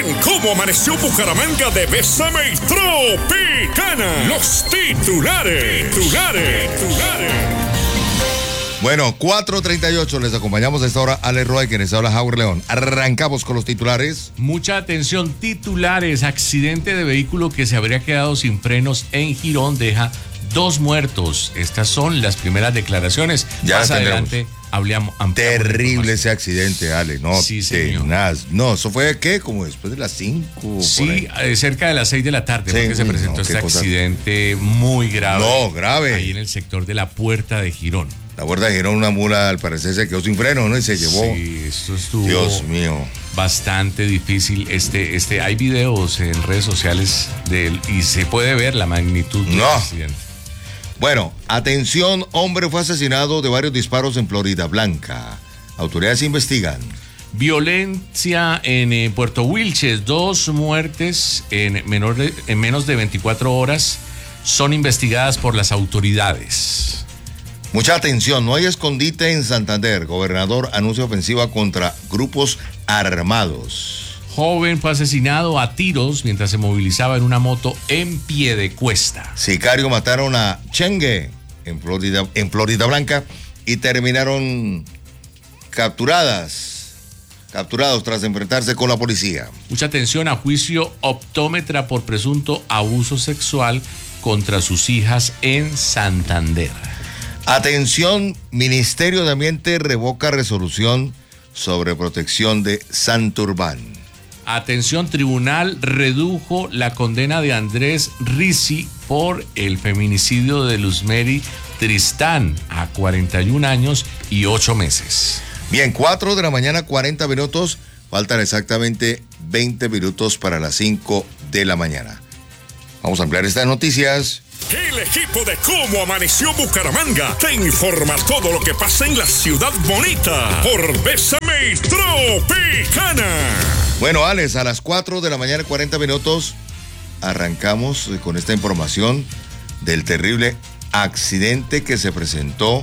en Cómo Amaneció Bucaramanga de Bésame y Tropicana. Los titulares. Bueno, 4:38, les acompañamos a esta hora Alex Roy, quienes habla Howard León. Arrancamos con los titulares. Mucha atención, titulares. Accidente de vehículo que se habría quedado sin frenos en Girón deja 2 muertos. Estas son las primeras declaraciones. Ya más adelante ampliamos. Terrible ese accidente, Ale. No, sí, señor. No, eso fue, ¿qué? Como después de las 5. Sí, cerca de las 6 de la tarde, porque se presentó este accidente muy grave. No, grave. Ahí en el sector de la Puerta de Girón. La Puerta de Girón, una mula al parecer se quedó sin freno, ¿no? Y se llevó. Sí, esto estuvo. Dios mío. Bastante difícil. Hay videos en redes sociales de él y se puede ver la magnitud del accidente. Bueno, atención, hombre fue asesinado de varios disparos en Florida Blanca. Autoridades investigan. Violencia en Puerto Wilches, 2 muertes en menos de 24 horas son investigadas por las autoridades. Mucha atención, no hay escondite en Santander. Gobernador anuncia ofensiva contra grupos armados. Joven fue asesinado a tiros mientras se movilizaba en una moto en Piedecuesta. Sicario mataron a Chengue en Florida Blanca y terminaron capturados tras enfrentarse con la policía. Mucha atención, a juicio optómetra por presunto abuso sexual contra sus hijas en Santander. Atención, Ministerio de Ambiente revoca resolución sobre protección de Santurbán. Atención, tribunal redujo la condena de Andrés Rizzi por el feminicidio de Luzmeri Tristán a 41 años y 8 meses. Bien, 4 de la mañana, 40 minutos. Faltan exactamente 20 minutos para las 5 de la mañana. Vamos a ampliar estas noticias. El equipo de Cómo Amaneció Bucaramanga te informa todo lo que pasa en la ciudad bonita por Bésame y Tropicana. Bueno, Alex, a las 4 de la mañana, 40 minutos, arrancamos con esta información del terrible accidente que se presentó.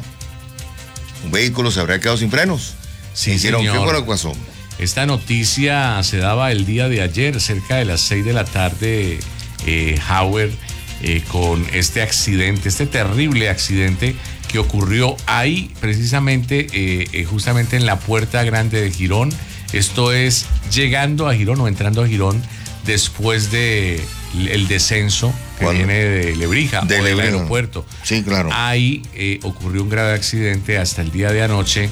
Un vehículo se habría quedado sin frenos. Sí, señor. ¿Qué fue lo que pasó? Esta noticia se daba el día de ayer, cerca de las 6 de la tarde, Howard, con este accidente, este terrible accidente que ocurrió ahí, precisamente, justamente en la Puerta Grande de Girón. Esto es llegando a Girón o entrando a Girón después de el descenso que viene de Lebrija o del aeropuerto. Sí, claro. Ahí ocurrió un grave accidente hasta el día de anoche.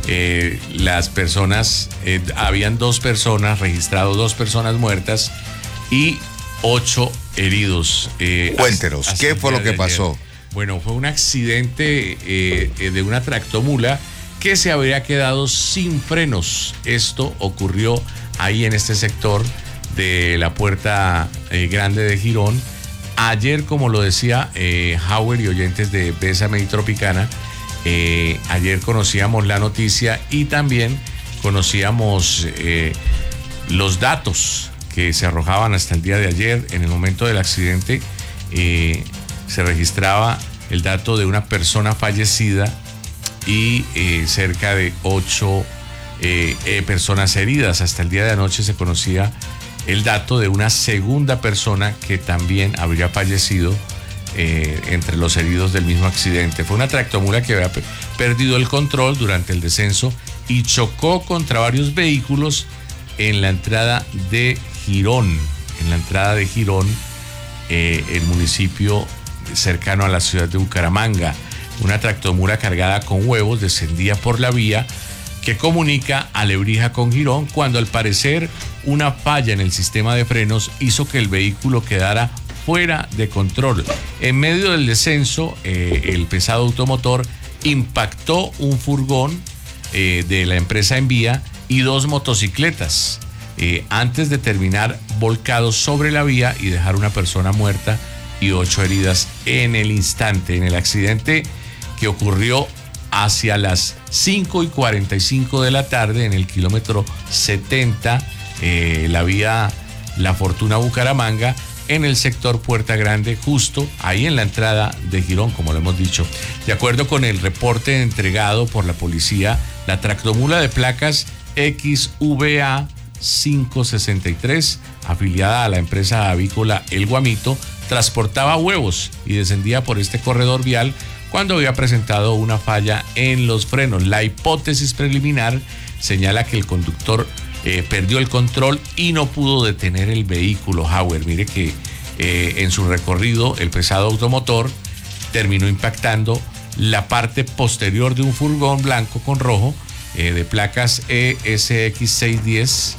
Las personas, habían 2 personas registradas, 2 personas muertas y 8 heridos. Cuéntenos, ¿qué fue lo que pasó? Bueno, fue un accidente de una tractomula que se habría quedado sin frenos. Esto ocurrió ahí en este sector de la Puerta Grande de Girón. Ayer, como lo decía Howard y oyentes de Bésame y Tropicana, ayer conocíamos la noticia y también conocíamos los datos que se arrojaban hasta el día de ayer. En el momento del accidente se registraba el dato de una persona fallecida y cerca de 8 personas heridas. Hasta el día de anoche se conocía el dato de una segunda persona que también habría fallecido entre los heridos del mismo accidente. Fue una tractomula que había perdido el control durante el descenso y chocó contra varios vehículos en la entrada de Girón. El municipio cercano a la ciudad de Bucaramanga. Una tractomula cargada con huevos descendía por la vía que comunica a Lebrija con Girón, cuando al parecer una falla en el sistema de frenos hizo que el vehículo quedara fuera de control. En medio del descenso, el pesado automotor impactó un furgón de la empresa Envía y 2 motocicletas, antes de terminar volcado sobre la vía y dejar una persona muerta y 8 heridas en el instante. En el accidente que ocurrió hacia las 5:45 de la tarde en el kilómetro 70, la vía La Fortuna Bucaramanga, en el sector Puerta Grande, justo ahí en la entrada de Girón, como lo hemos dicho. De acuerdo con el reporte entregado por la policía, la tractomula de placas XVA 563, afiliada a la empresa avícola El Guamito, transportaba huevos y descendía por este corredor vial cuando había presentado una falla en los frenos. La hipótesis preliminar señala que el conductor perdió el control y no pudo detener el vehículo. Hauer, mire que en su recorrido el pesado automotor terminó impactando la parte posterior de un furgón blanco con rojo de placas ESX610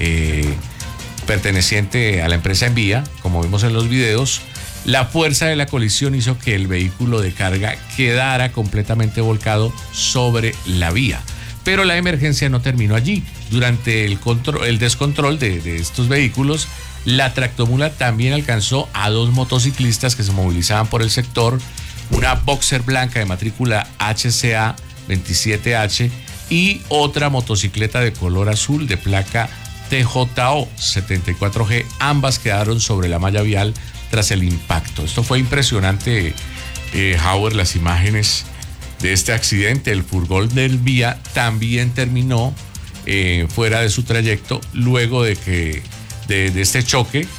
perteneciente a la empresa Envía, como vimos en los videos. La fuerza de la colisión hizo que el vehículo de carga quedara completamente volcado sobre la vía. Pero la emergencia no terminó allí. Durante el descontrol de estos vehículos, la tractomula también alcanzó a dos motociclistas que se movilizaban por el sector, una Boxer blanca de matrícula HCA 27H y otra motocicleta de color azul de placa TJO 74G. Ambas quedaron sobre la malla vial tras el impacto. Esto fue impresionante, Hauer, las imágenes de este accidente. El furgón del Vía también terminó fuera de su trayecto luego de que de este choque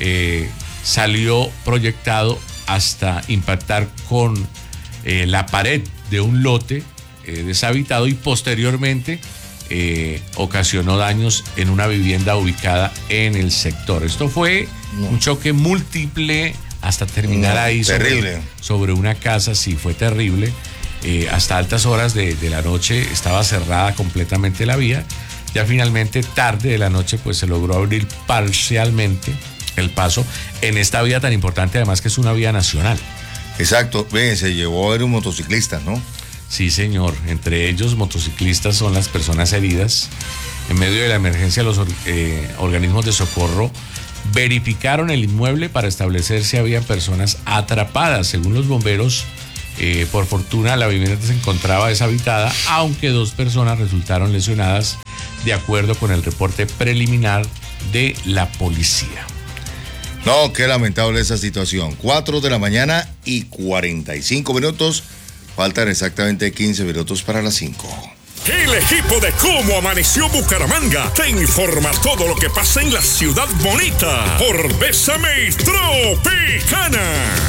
salió proyectado hasta impactar con la pared de un lote deshabitado y posteriormente ocasionó daños en una vivienda ubicada en el sector. Esto fue un choque múltiple hasta terminar ahí sobre una casa. Sí, fue terrible. Hasta altas horas de la noche estaba cerrada completamente la vía. Ya finalmente tarde de la noche pues se logró abrir parcialmente el paso en esta vía tan importante, además que es una vía nacional. Exacto, ven, se llevó a ver un motociclista, ¿no? Sí, señor. Entre ellos, motociclistas son las personas heridas. En medio de la emergencia, los organismos de socorro verificaron el inmueble para establecer si había personas atrapadas. Según los bomberos, por fortuna la vivienda se encontraba deshabitada, aunque dos personas resultaron lesionadas, de acuerdo con el reporte preliminar de la policía. No, qué lamentable esa situación. 4 de la mañana y 45 minutos. Faltan exactamente 15 minutos para las 5. El equipo de Cómo Amaneció Bucaramanga te informa todo lo que pasa en la ciudad bonita por Bésame Tropicana.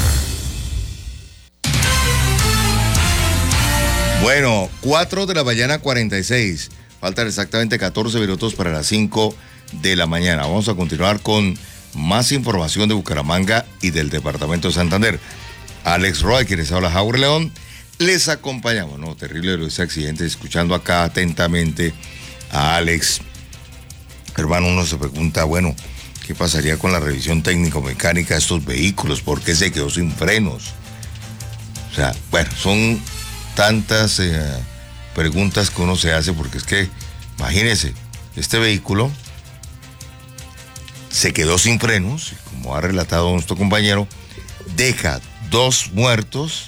Bueno, 4 de la mañana 46. Faltan exactamente 14 minutos para las 5 de la mañana. Vamos a continuar con más información de Bucaramanga y del departamento de Santander. Alex Roy, quien les habla, Hauer León. Les acompañamos, ¿no? Terrible ese accidente, escuchando acá atentamente a Alex. Hermano, uno se pregunta, bueno, ¿qué pasaría con la revisión técnico-mecánica de estos vehículos? ¿Por qué se quedó sin frenos? O sea, bueno, son tantas preguntas que uno se hace, porque es que, imagínense, este vehículo se quedó sin frenos, como ha relatado nuestro compañero, deja 2 muertos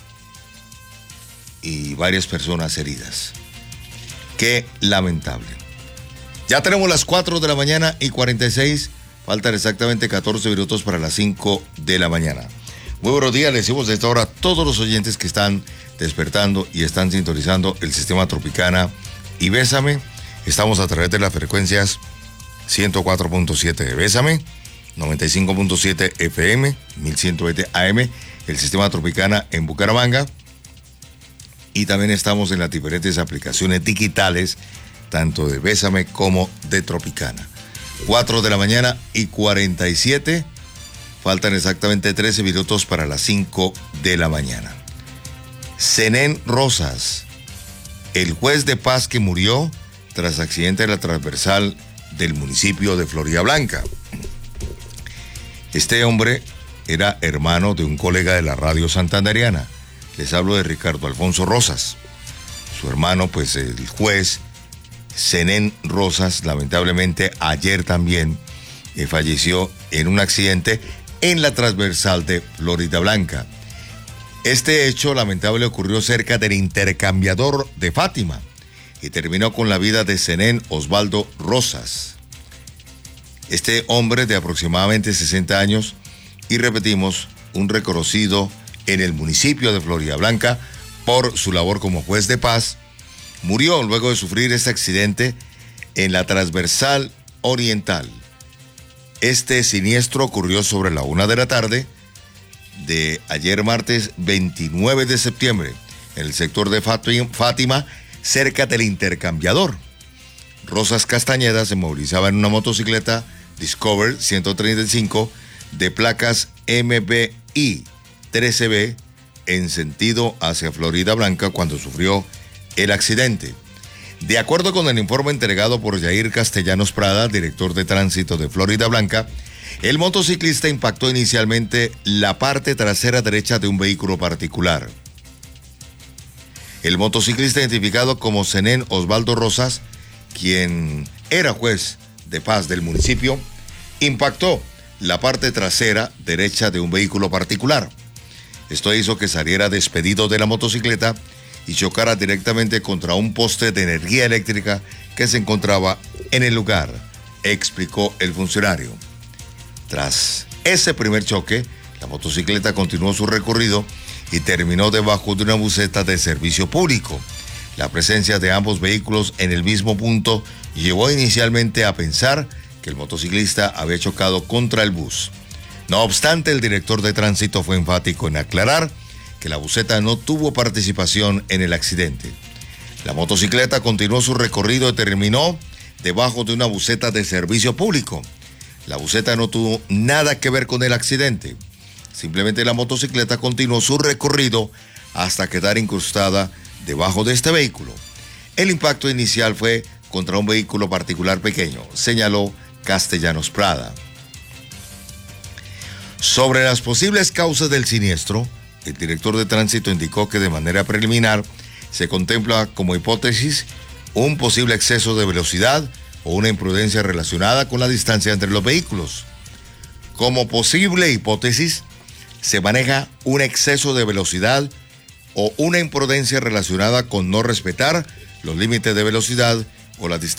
y varias personas heridas. Qué lamentable. Ya tenemos las 4 de la mañana y 46, faltan exactamente 14 minutos para las 5 de la mañana. Muy buenos días, les decimos de esta hora a todos los oyentes que están despertando y están sintonizando el sistema Tropicana y Bésame. Estamos a través de las frecuencias 104.7 de Bésame, 95.7 FM, 1120 AM, el sistema Tropicana en Bucaramanga. Y también estamos en las diferentes aplicaciones digitales, tanto de Bésame como de Tropicana. 4 de la mañana y 47, faltan exactamente 13 minutos para las 5 de la mañana. Zenén Rosas, el juez de paz que murió tras accidente de la transversal del municipio de Floridablanca. Este hombre era hermano de un colega de la radio santanderiana. Les hablo de Ricardo Alfonso Rosas. Su hermano, pues el juez Zenén Rosas, lamentablemente ayer también falleció en un accidente en la transversal de Floridablanca. Este hecho lamentable ocurrió cerca del intercambiador de Fátima y terminó con la vida de Zenén Osvaldo Rosas. Este hombre de aproximadamente 60 años y repetimos, un reconocido en el municipio de Floridablanca por su labor como juez de paz, murió luego de sufrir este accidente en la transversal Oriental. Este siniestro ocurrió sobre la 1 de la tarde de ayer martes 29 de septiembre en el sector de Fátima, cerca del Intercambiador. Rosas Castañeda se movilizaba en una motocicleta Discover 135 de placas MBI 13B en sentido hacia Florida Blanca cuando sufrió el accidente. De acuerdo con el informe entregado por Yair Castellanos Prada, director de tránsito de Florida Blanca, el motociclista impactó inicialmente la parte trasera derecha de un vehículo particular. El motociclista, identificado como Zenén Osvaldo Rosas, quien era juez de paz del municipio, impactó la parte trasera derecha de un vehículo particular. Esto hizo que saliera despedido de la motocicleta y chocara directamente contra un poste de energía eléctrica que se encontraba en el lugar, explicó el funcionario. Tras ese primer choque, la motocicleta continuó su recorrido y terminó debajo de una buseta de servicio público. La presencia de ambos vehículos en el mismo punto llevó inicialmente a pensar que el motociclista había chocado contra el bus. No obstante, el director de tránsito fue enfático en aclarar que la buseta no tuvo participación en el accidente. La motocicleta continuó su recorrido y terminó debajo de una buseta de servicio público. La buseta no tuvo nada que ver con el accidente. Simplemente la motocicleta continuó su recorrido hasta quedar incrustada debajo de este vehículo. El impacto inicial fue contra un vehículo particular pequeño, señaló Castellanos Prada. Sobre las posibles causas del siniestro, el director de tránsito indicó que de manera preliminar se contempla como hipótesis un posible exceso de velocidad o una imprudencia relacionada con la distancia entre los vehículos. Como posible hipótesis, se maneja un exceso de velocidad o una imprudencia relacionada con no respetar los límites de velocidad o la distancia